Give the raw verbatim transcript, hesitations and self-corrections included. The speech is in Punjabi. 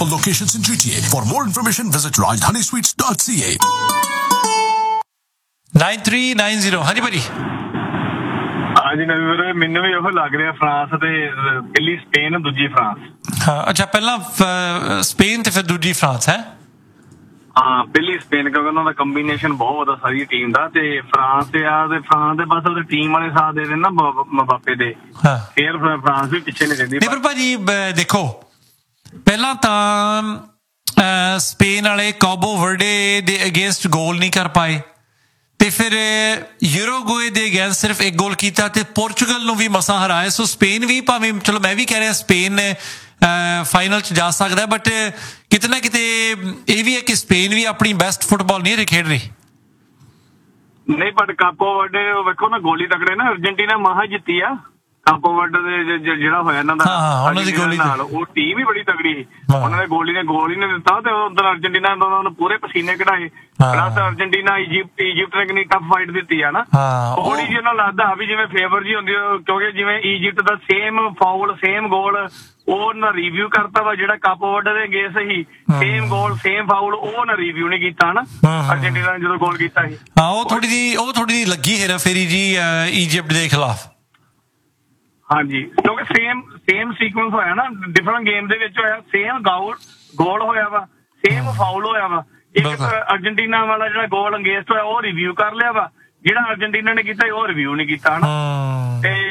Locations in G T A. For more information, visit rajdhani sweets dot c a. nine three nine zero ਹਾਂਜੀ ਭਾਜੀ। ਹਾਂਜੀ ਨਵੀਂ ਵੀਰੇ, ਮੈਨੂੰ ਵੀ ਉਹ ਲੱਗ ਰਿਹਾ ਫਰਾਂਸ ਤੇ ਪਹਿਲੀ ਸਪੇਨ ਦੂਜੀ ਫਰਾਂਸ। ਹਾਂ ਅੱਛਾ, ਪਹਿਲਾਂ ਸਪੇਨ ਤੇ ਫਿਰ ਦੂਜੀ ਫਰਾਂਸ ਹੈ। ਹਾਂ ਪਹਿਲੀ ਸਪੇਨ, ਕਿਉਂਕਿ ਉਹਨਾਂ ਦਾ ਕੰਬੀਨੇਸ਼ਨ ਬਹੁਤ ਆ ਸਾਰੀ ਟੀਮ ਦਾ, ਤੇ ਫਰਾਂਸ ਤੇ ਆ ਤੇ ਫਰਾਂਸ ਦੇ ਬਸ ਉਹਦੇ ਟੀਮ ਵਾਲੇ ਸਾਥ ਦੇ ਦੇਣ ਨਾ ਮਬਾਪੇ ਦੇ, ਫਿਰ ਫਰਾਂਸ ਵੀ ਪਿੱਛੇ ਨਹੀਂ ਰਹਿੰਦੀ। ਪਰ ਭਾਜੀ ਦੇਖੋ, ਪਹਿਲਾਂ ਤਾਂ ਸਪੇਨ ਵਾਲੇ ਕਾਬੋ ਵਰਡੇ ਦੇ ਅਗੇਂਸਟ ਗੋਲ ਨਹੀਂ ਕਰ ਪਾਏ, ਤੇ ਫਿਰ ਯੂਰੋਗੁਏ ਦੇ ਅਗੇਂਸਟ ਸਿਰਫ ਇੱਕ ਗੋਲ ਕੀਤਾ, ਤੇ ਪੋਰਚੁਗਲ ਨੂੰ ਵੀ ਮਸਾਂ ਹਰਾਇਆ। ਸੋ ਸਪੇਨ ਵੀ, ਭਾਵੇਂ ਚਲੋ ਮੈਂ ਵੀ ਕਹਿ ਰਿਹਾ ਸਪੇਨ ਫਾਈਨਲ 'ਚ ਜਾ ਸਕਦਾ, ਬਟ ਕਿਤੇ ਨਾ ਕਿਤੇ ਇਹ ਵੀ ਹੈ ਕਿ ਸਪੇਨ ਵੀ ਆਪਣੀ ਬੈਸਟ ਫੁੱਟਬਾਲ ਨਹੀਂ ਖੇਡ ਰਹੀ। ਨਹੀਂ ਬਟ ਕਾਪੋ ਵਰਡੇ ਵੇਖੋ ਨਾ, ਗੋਲੀ ਤਕੜੇ ਨਾ, ਅਰਜਨਟੀਨਾ ਮਹਾ ਜਿੱਤੀ ਆ ਕਾਪੋ ਵਰਡੇ ਦੇ ਜਿਹੜਾ ਹੋਇਆ ਇਹਨਾਂ ਦਾ ਨਾਲ, ਉਹ ਟੀਮ ਹੀ ਬੜੀ ਤਗੜੀ ਸੀ। ਉਹਨਾਂ ਦੇ ਗੋਲੀ ਨੇ ਗੋਲ ਹੀ ਨਹੀਂ ਦਿੱਤਾ, ਤੇ ਉਧਰ ਅਰਜਨਟੀਨਾ ਨੂੰ ਪੂਰੇ ਪਸੀਨੇ ਕਢਾਏ। ਪਲੱਸ ਅਰਜਨਟੀਨਾ ਇਜਿਪਟ ਇਜਿਪਟ ਨੇ ਕਿੰਨੀ ਟਫ ਫਾਈਟ ਦਿੱਤੀ ਆ ਨਾ, ਥੋੜੀ ਜਿਹੀ ਉਹਨਾਂ ਲੱਗਦਾ ਵੀ ਜਿਵੇਂ ਫੇਵਰ ਜੀ ਹੁੰਦੀ, ਕਿਉਂਕਿ ਜਿਵੇਂ ਇਜਿਪਟ ਦਾ ਸੇਮ ਫਾਉਲ ਸੇਮ ਗੋਲ ਉਹ ਨਾ ਰਿਵਿਊ ਕਰਤਾ ਵਾ, ਜਿਹੜਾ ਕਾਪੋ ਵਰਡੇ ਦੇ ਅਗੇਂਸਟ ਸੀ ਸੇਮ ਗੋਲ ਸੇਮ ਫਾਉਲ ਉਹ ਨਾ ਰਿਵਿਊ ਨਹੀਂ ਕੀਤਾ ਨਾ ਅਰਜਨਟੀਨਾ ਨੇ ਜਦੋਂ ਗੋਲ ਕੀਤਾ ਸੀ। ਹਾਂ ਉਹ ਥੋੜੀ ਜਿਹੀ ਉਹ ਥੋੜੀ ਜਿਹੀ ਲੱਗੀ ਹੇਰਾ ਫੇਰੀ ਜੀ ਇਜਿਪਟ ਦੇ ਖਿਲਾਫ। ਹਾਂਜੀ, ਕਿਉਂਕਿ ਸੇਮ ਸੇਮ ਸੀਕੁਐਂਸ ਹੋਇਆ ਨਾ, ਡਿਫਰੈਂਟ ਗੇਮ ਦੇ ਵਿੱਚ ਹੋਇਆ, ਸੇਮ ਗੋਲ ਗੋਲ ਹੋਇਆ ਵਾ, ਸੇਮ ਫਾਉਲ ਹੋਇਆ ਵਾ। ਇੱਕ ਅਰਜਨਟੀਨਾ ਵਾਲਾ ਜਿਹੜਾ ਗੋਲ ਅਗੇਂਸਟ ਹੋਇਆ ਉਹ ਰਿਵਿਊ ਕਰ ਲਿਆ ਵਾ, ਜਿਹੜਾ ਅਰਜਨਟੀਨਾ ਨੇ ਕੀਤਾ ਉਹ ਰਿਵਿਊ ਨਹੀਂ ਕੀਤਾ ਹਨਾ। ਤੇ